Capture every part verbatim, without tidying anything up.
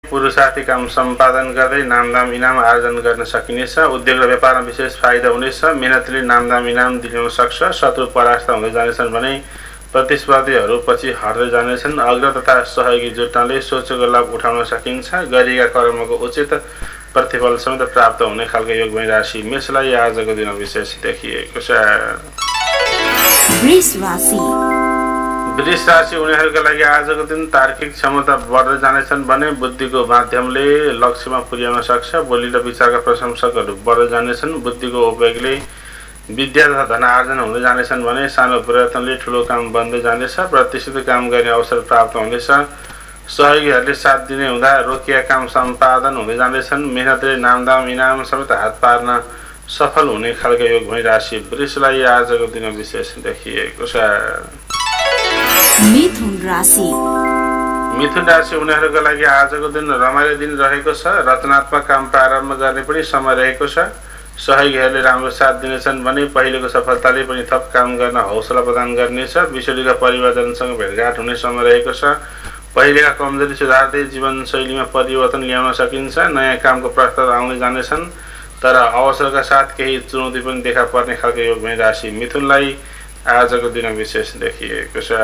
पुरुषार्थी काम सम्पादन गर्दै नामदाम इनाम आर्जन गर्न सकिनेछ। उद्योग र व्यापारमा विशेष फाइदा हुनेछ। मेहनतले नामदाम इनाम दिलाउन सक्छ। शत्रु परास्त हुँदै जानेछन् भने प्रतिस्पर्धीहरू पछि हट्दै जानेछन्। अग्र तथा सहयोगी जुट्नाले सोचेको लाभ उठाउन सकिन्छ। गरिएका कर्मको उचित प्रतिफल समेत प्राप्त हुने खालको योगमय राशि मेषलाई आजको दिन विशेष देखिएको छ। वृष राशि वृष राशि उनीहरूका लागि आजको दिन तार्किक क्षमता बढ्दै जानेछन् भने बुद्धिको माध्यमले लक्ष्यमा पुर्याउन सक्छ। बोली र विचारका प्रशंसकहरू बढ्दै जानेछन्। बुद्धिको उपयोगले विद्या तथा धन आर्जन हुँदै जानेछन् भने सानो प्रयत्नले ठुलो काम बन्दै जानेछ। प्रतिष्ठित काम गर्ने अवसर प्राप्त हुनेछ। सहयोगीहरूले साथ दिने हुँदा रोकिएका काम सम्पादन हुँदै जानेछन्। मेहनतले नामदाम इनाम समेत हात पार्न सफल हुने खालको योगमय राशि वृषलाई आजको दिन विशेष देखिएको छ। मिथुन राशि मिथुन राशि उनीहरूका लागि आजको दिन रमाइलो दिन रहेको छ। रचनात्मक काम प्रारम्भ गर्ने पनि समय रहेको छ। सहयोगीहरूले राम्रो साथ दिनेछन् भने पहिलेको सफलताले पनि थप काम गर्न हौसला प्रदान गर्नेछ। विषयका परिवारजनसँग भेटघाट हुने समय रहेको छ। पहिलेका कमजोरी सुधार्दै जीवनशैलीमा परिवर्तन ल्याउन सकिन्छ। नयाँ कामको प्रस्ताव आउँदै जानेछन् तर अवसरका साथ केही चुनौती पनि देखा पर्ने खालको योगमय राशि मिथुनलाई आजको दिन विशेष देखिएको छ।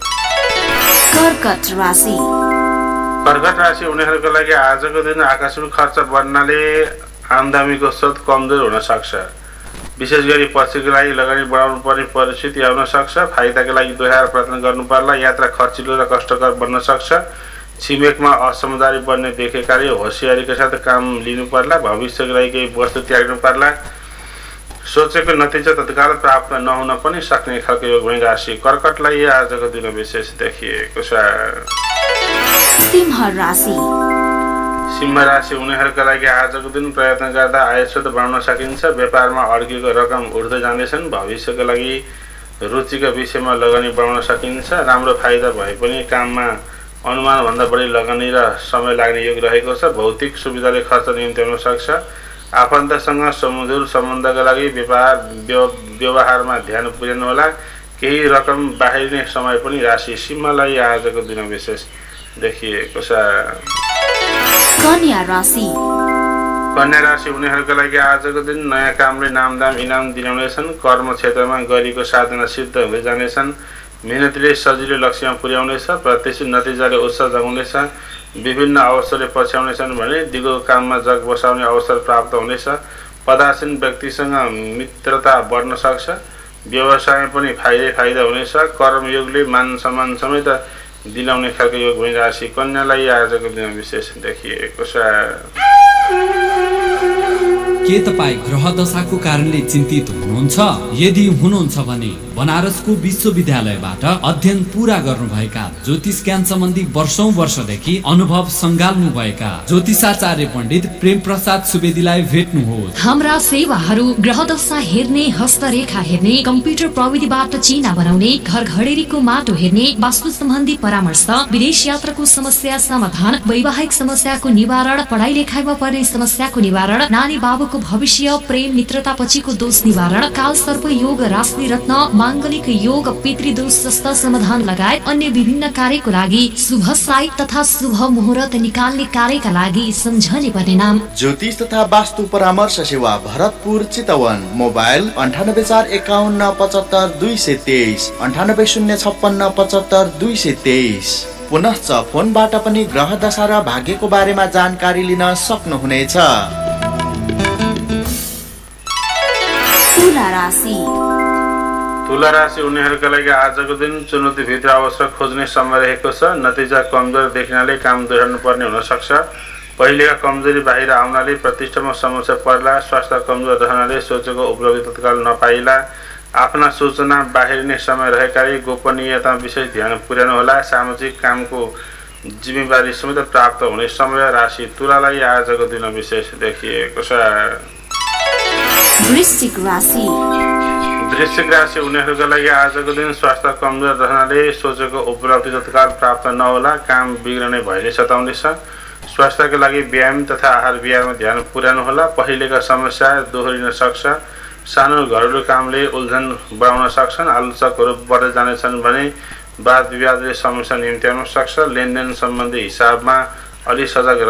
कर्कट राशि कर्कट राशि उनीहरूका लागि आजको दिन आकस्मिक खर्च बढ्नाले आम्दानीको स्रोत कमजोर हुन सक्छ। विशेष गरी पछिको लागि लगानी बढाउनु पर्ने परिस्थिति आउन सक्छ। फाइदाका लागि दोहोऱ्याएर प्रयत्न गर्नु पर्ला। यात्रा खर्चिलो र कष्टकर बन्न सक्छ। छिमेकमा असमझदारी बन्ने देखेकाले होसियारीका साथ काम लिनु पर्ला। भविष्यको लागि केही वस्तु त्याग्नु पर्ला। सोचेको नतिजा तत्काल प्राप्त नहुन पनि सक्ने खालको योगमय राशि कर्कटलाई आजको दिन विशेष देखिएको छ। सिंह राशि सिंह राशि उनीहरूका लागि आजको दिन प्रयत्न गर्दा आय स्रोत बढाउन सकिन्छ। व्यापारमा अड्केको रकम उठ्दै जानेछन्। भविष्यको लागि रुचिका विषयमा लगानी बढाउन सकिन्छ। राम्रो फाइदा भए पनि काममा अनुमानभन्दा बढी लगानी र समय लाग्ने योग रहेको छ। भौतिक सुविधाले खर्च निम्त्याउन सक्छ। आफन्तसँग सुमधुर सम्बन्धका लागि व्यापार व्यवहारमा ध्यान पुर्याउनु होला। केही रकम बाहिरिने समय पनि राशि सिंहलाई आजको दिन विशेष देखिएको छ। कन्या राशि कन्या राशि उनीहरूका लागि आजको दिन नयाँ कामले नामदाम इनाम दिलाउनेछन्। कर्म क्षेत्रमा गरेको साधना सिद्ध हुँदै जानेछन्। मेहनतले सजिलो लक्ष्यमा पुर्याउनेछ। प्रतिष्ठित नतिजाले उत्साह जगाउनेछ। विभिन्न अवसरले पछ्याउनेछन् भने दिगो काममा जग बसाउने अवसर प्राप्त हुनेछ। पदासीन व्यक्तिसँग मित्रता बढ्न सक्छ। व्यवसायमा पनि फाइदै फाइदा हुनेछ। कर्मयोगले मान सम्मान समेत दिलाउने खालको योगमय राशि कन्यालाई आजको दिन विशेष देखिएको छ। के तपाईँ ग्रह दशाको कारणले चिन्तित हुनुहुन्छ? यदि हुनुहुन्छ भने बनारसको विश्वविद्यालयबाट अध्ययन पूरा गर्नुभएका ज्योतिष ज्ञान सम्बन्धी वर्षौं वर्षदेखि अनुभव संगाल्नु भएका ज्योतिषाचार्य पण्डित प्रेम प्रसाद सुवेदीलाई भेट्नुहोस्। हाम्रा सेवाहरू ग्रह दशा हेर्ने, हस्तरेखा हेर्ने, कम्प्युटर प्रविधिबाट चिना बनाउने, घर घडेरीको माटो हेर्ने, वास्तु सम्बन्धी परामर्श, विदेश यात्राको समस्या समाधान, वैवाहिक समस्याको निवारण, पढाइ लेखाइमा पर्ने समस्याको निवारण, नानी बाबुको भविष्य, प्रेम मित्रता पछिको दोष निवारण, काल सर्प योग, राशि रत्न, मांगलिक योग, पितृदोष जस्ता समाधान लगायत अन्य विभिन्न कार्यको लागि शुभ साई तथा शुभ मुहूर्त निकाल्ने कार्यका लागि सम्झने पर्ने नाम ज्योतिष तथा वास्तु परामर्श सेवा भरतपुर चितवन। मोबाइल अन्ठानब्बे चार एकाउन्न पचहत्तर दुई सय तेइस अन्ठानब्बे शून्य छप्पन्न पचहत्तर दुई सय तेइस। पुनश्च फोनबाट पनि ग्रह दशा र भाग्यको बारेमा जानकारी लिन सक्नुहुनेछ। तुला राशि तुला राशि उनीहरूका लागि आजको दिन चुनौतीभित्र अवसर खोज्ने समय रहेको छ। नतिजा कमजोर देखिनाले काम दोहोर्याउनु पर्ने हुन सक्छ। पहिलेका कमजोरी बाहिर आउनाले प्रतिष्ठामा समस्या पर्ला। स्वास्थ्य कमजोर रहनाले सोचेको उपलब्धि तत्काल नपाइला। आफ्ना सूचना बाहिरिने समय रहेकाले गोपनीयता विशेष ध्यान पुर्याउनु होला। सामाजिक कामको जिम्मेवारी समेत प्राप्त हुने समय राशि तुलालाई आजको दिन विशेष देखिएको छ। वृश्चिक राशि वृश्चिक राशि उनीहरूका लागि आजको दिन स्वास्थ्य कमजोर रहनाले सोचेको उपलब्धि तत्काल प्राप्त नहोला। काम बिग्रने भयले सताउनेछ। स्वास्थ्यका लागि व्यायाम तथा आहार विहारमा ध्यान पुर्याउनु होला। पहिलेका समस्या दोहोरिन सक्छ। सानो घरेलु कामले उल्झन बढाउन सक्छन्। आलोचकहरू बढ्दै जानेछन् भने वाद विवादले समस्या निम्त्याउन सक्छ। लेनदेन सम्बन्धी हिसाबमा अलि सजग